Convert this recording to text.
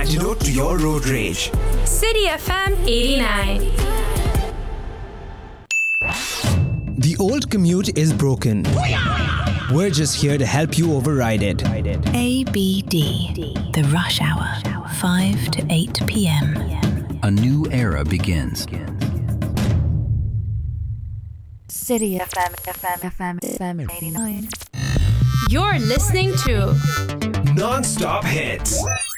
antidote to your road rage. City FM 89. The old commute is broken. We're just here to help you override it. ABD, the rush hour, 5 to 8 p.m. A new era begins. City FM 89. You're listening to Non-stop hits.